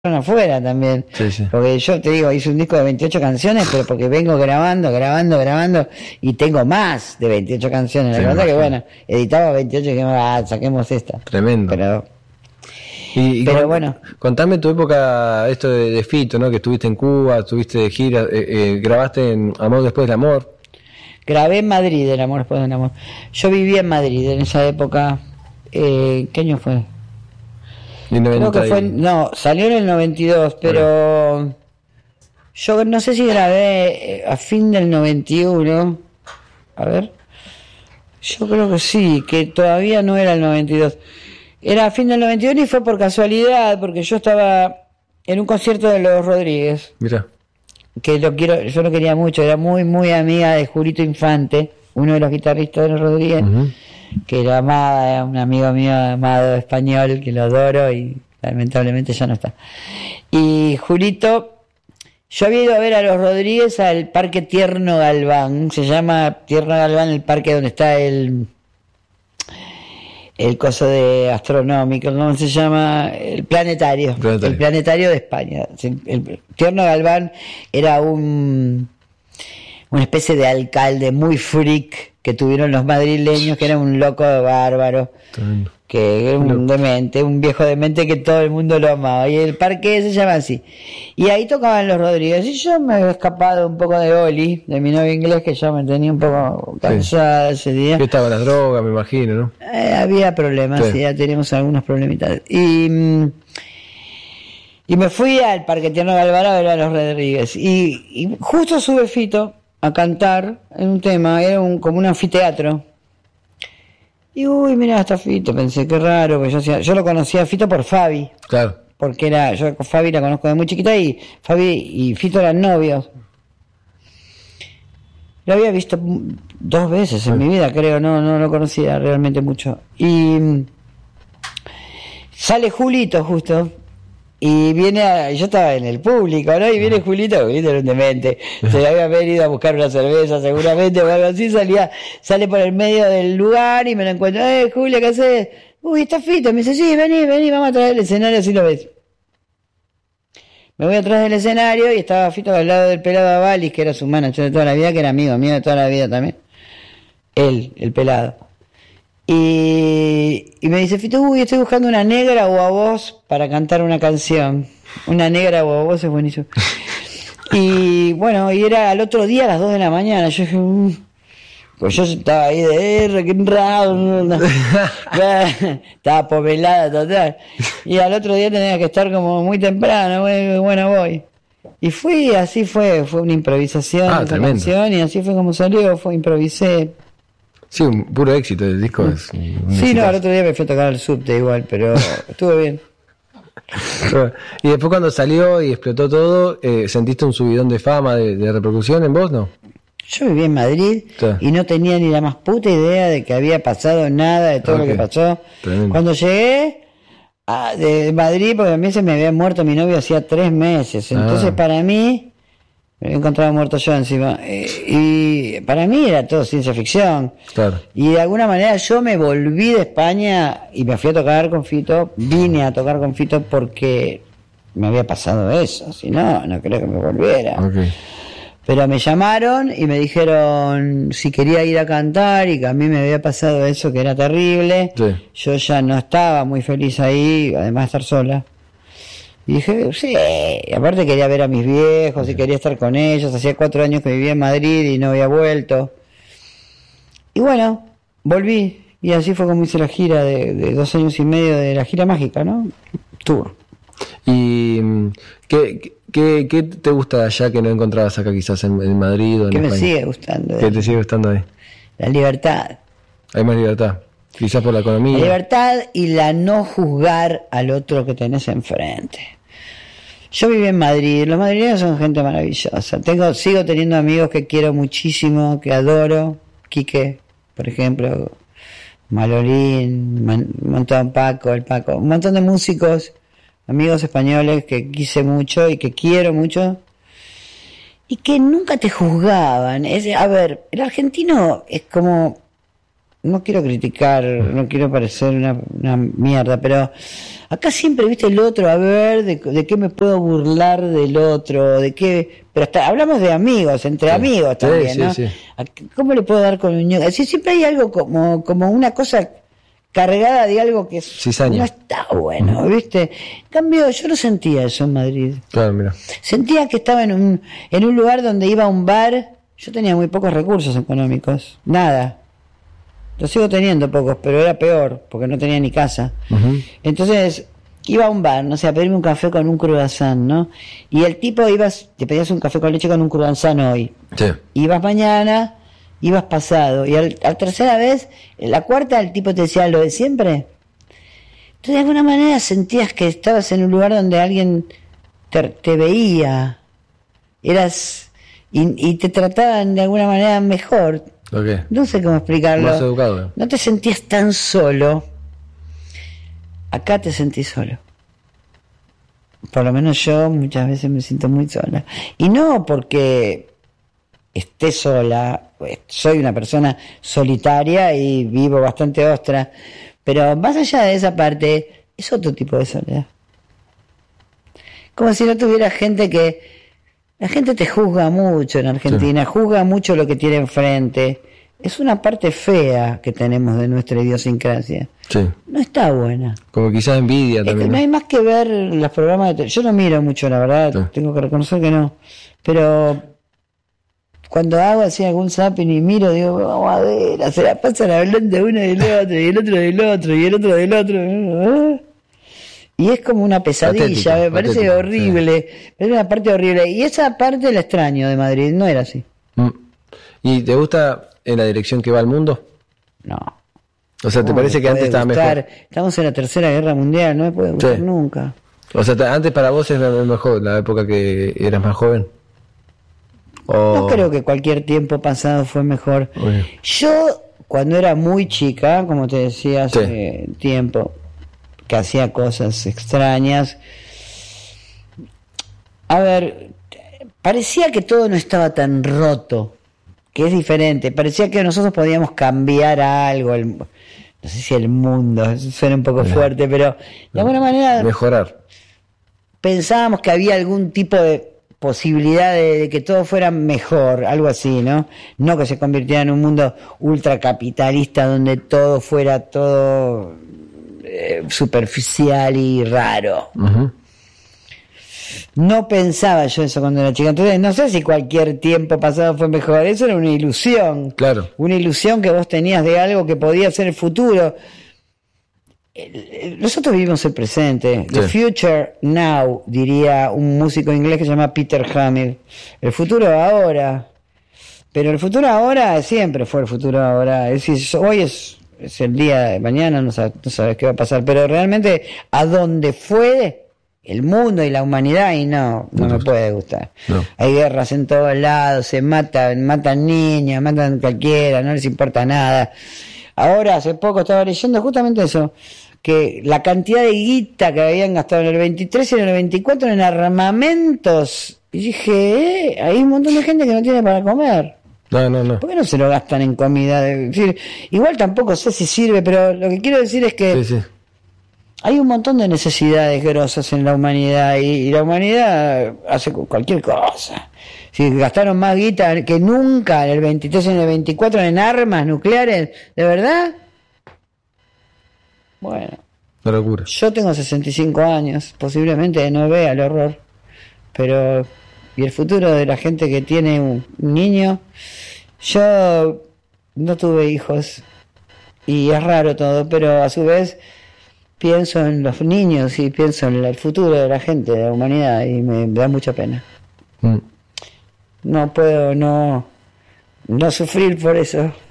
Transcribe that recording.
afuera también. Sí. Porque yo te digo, hice un disco de 28 canciones, pero porque vengo grabando, y tengo más de 28 canciones. La verdad que bueno, editaba 28 y que saquemos esta. Tremendo. Pero bueno. Contame tu época, esto de Fito, ¿no? Que estuviste en Cuba, estuviste de gira, grabaste en Amor Después del Amor. Grabé en Madrid, El Amor Después del Amor. Yo vivía en Madrid en esa época. ¿Qué año fue? Creo que fue, no, salió en el 92, pero yo no sé si grabé a fin del 91. A ver, yo creo que sí, que todavía no era el 92. Era a fin del 91 y fue por casualidad, porque yo estaba en un concierto de Los Rodríguez. Mira. Que yo lo quería mucho, era muy, muy amiga de Julito Infante, uno de los guitarristas de Los Rodríguez. Uh-huh. Que era amada, un amigo mío amado español, que lo adoro y lamentablemente ya no está. Y Julito, yo había ido a ver a Los Rodríguez al Parque Tierno Galván, se llama Tierno Galván el parque donde está el coso de astronómico, ¿cómo se llama? El planetario. El planetario de España. El Tierno Galván era una especie de alcalde muy freak que tuvieron los madrileños, que era un loco bárbaro, que era un demente, un viejo demente que todo el mundo lo amaba, y el parque se llama así, y ahí tocaban Los Rodríguez, y yo me había escapado un poco de Oli, de mi novio inglés, que ya me tenía un poco cansada ese día. Que estaban las drogas, me imagino, ¿no? Había problemas, ya teníamos algunos problemitas, y me fui al Parque Tierno Galván a ver a Los Rodríguez, y justo sube Fito a cantar en un tema, era como un anfiteatro. Y mirá, está Fito, pensé, qué raro, porque yo lo conocía a Fito por Fabi. Claro. Porque yo con Fabi la conozco de muy chiquita y Fabi y Fito eran novios. Lo había visto 2 veces en mi vida, creo, no lo conocía realmente mucho. Y sale Julito justo. Y yo estaba en el público, ¿no? Y viene Julito era un demente, se había venido a buscar una cerveza seguramente o algo así, sale por el medio del lugar y me lo encuentro, Julia, ¿qué haces? Está Fito, me dice, sí, vení, vamos a traer el escenario, así lo ves. Me voy atrás del escenario y estaba Fito al lado del pelado Avalis, que era su manager de toda la vida, que era amigo mío de toda la vida también. Él, el pelado. Y me dice, Fito, estoy buscando una negra o a vos para cantar una canción. Una negra o a vos es buenísimo. Y bueno, y era al otro día a las 2 de la mañana. Yo dije, pues yo estaba ahí qué raro. Estaba pomelada total. Y al otro día tenía que estar como muy temprano. Bueno, voy. Y así fue una improvisación de canción, y así fue como salió, improvisé. Sí, un puro éxito el disco. Sí, el otro día me fui a tocar al subte igual, pero estuvo bien. Y después cuando salió y explotó todo, ¿sentiste un subidón de fama, de repercusión en vos, no? Yo viví en Madrid y no tenía ni la más puta idea de que había pasado nada de todo lo que pasó. Tremendo. Cuando llegué de Madrid, porque a mí se me había muerto mi novio hacía 3 meses, entonces para mí... Me había encontrado muerto yo encima. Y para mí era todo ciencia ficción. Claro. Y de alguna manera yo me volví de España y me fui a tocar con Fito. Vine a tocar con Fito porque me había pasado eso. Si no, no creo que me volviera. Okay. Pero me llamaron y me dijeron si quería ir a cantar y que a mí me había pasado eso, que era terrible. Sí. Yo ya no estaba muy feliz ahí, además de estar sola. Y dije, sí, y aparte quería ver a mis viejos y quería estar con ellos. Hacía 4 años que vivía en Madrid y no había vuelto. Y bueno, volví. Y así fue como hice la gira de 2 años y medio de la gira mágica, ¿no? Tour. ¿Y qué te gusta de allá que no encontrabas acá quizás en Madrid o en España? ¿Qué me sigue gustando? ¿Qué te sigue gustando ahí? La libertad. Hay más libertad. Quizás por la economía. La libertad y la no juzgar al otro que tenés enfrente. Yo viví en Madrid, los madrileños son gente maravillosa. Sigo teniendo amigos que quiero muchísimo, que adoro. Quique, por ejemplo, Malolín, un montón, el Paco, un montón de músicos, amigos españoles que quise mucho y que quiero mucho. Y que nunca te juzgaban. A ver, el argentino es como... no quiero criticar, no quiero parecer una mierda, pero acá siempre viste el otro, a ver, de qué me puedo burlar del otro, de qué, pero hasta hablamos de amigos, entre amigos también, ¿no? Sí. ¿Cómo le puedo dar con un ñoqui? Así siempre hay algo como una cosa cargada de algo que no está bueno, ¿viste? En cambio, yo no sentía eso en Madrid. Claro, mira. Sentía que estaba en un lugar donde iba a un bar. Yo tenía muy pocos recursos económicos, nada. Los sigo teniendo pocos, pero era peor, porque no tenía ni casa. Entonces, iba a un bar, no sé, a pedirme un café con un croissant, ¿no? Y el tipo te pedías un café con leche con un croissant hoy. Sí. Ibas mañana, ibas pasado, y la tercera vez, la cuarta, el tipo te decía lo de siempre. Entonces, de alguna manera sentías que estabas en un lugar donde alguien te veía, y te trataban de alguna manera mejor. Okay. No sé cómo explicarlo. Más educado. No te sentías tan solo. Acá te sentís solo. Por lo menos yo muchas veces me siento muy sola. Y no porque esté sola, soy una persona solitaria y vivo bastante ostra, pero más allá de esa parte, es otro tipo de soledad. Como si no tuviera gente que... La gente te juzga mucho en Argentina, juzga mucho lo que tiene enfrente. Es una parte fea que tenemos de nuestra idiosincrasia. Sí. No está buena. Como quizás envidia también. No hay más que ver los programas de televisión. Yo no miro mucho, la verdad, tengo que reconocer que no. Pero cuando hago así algún zapping y miro, digo, vamos a ver, se la pasan hablando de uno del otro, y el otro del otro, y el otro del otro. Y es como una pesadilla, me parece horrible. Sí. Es una parte horrible. Y esa parte la extraño de Madrid, no era así. ¿Y te gusta en la dirección que va el mundo? No. O sea, ¿te parece que antes estaba mejor? Estamos en la Tercera Guerra Mundial, no me puede gustar nunca. O sea, antes para vos es mejor, la época que eras más joven. No creo que cualquier tiempo pasado fue mejor. Yo, cuando era muy chica, como te decía hace tiempo, que hacía cosas extrañas. A ver, parecía que todo no estaba tan roto, que es diferente. Parecía que nosotros podíamos cambiar algo, no sé si el mundo, suena un poco fuerte, pero de alguna manera... Mejorar. Pensábamos que había algún tipo de posibilidad de que todo fuera mejor, algo así, ¿no? No que se convirtiera en un mundo ultracapitalista donde todo fuera todo... superficial y raro. No pensaba yo eso cuando era chica. Entonces no sé si cualquier tiempo pasado fue mejor. Eso era una ilusión. Claro. Una ilusión que vos tenías de algo que podía ser el futuro. Nosotros vivimos el presente. The future now, diría un músico inglés que se llama Peter Hamill. El futuro ahora. Pero el futuro ahora siempre fue el futuro ahora. Es decir, hoy es el día de mañana, no sabes qué va a pasar, pero realmente a donde fue el mundo y la humanidad, y no me puede gustar. No. Hay guerras en todos lados, se matan niños, matan cualquiera, no les importa nada. Ahora, hace poco estaba leyendo justamente eso, que la cantidad de guita que habían gastado en el 23 y en el 24 en armamentos, y dije, hay un montón de gente que no tiene para comer. No. ¿Por qué no se lo gastan en comida? Es decir, igual tampoco sé si sirve, pero lo que quiero decir es que hay un montón de necesidades grosas en la humanidad y la humanidad hace cualquier cosa. Si gastaron más guita que nunca en el 23 y en el 24 en armas nucleares, ¿de verdad? Bueno. Una locura. Yo tengo 65 años, posiblemente no vea el horror, pero... Y el futuro de la gente que tiene un niño... Yo no tuve hijos y es raro todo, pero a su vez pienso en los niños y pienso en el futuro de la gente, de la humanidad, y me da mucha pena. No puedo no sufrir por eso.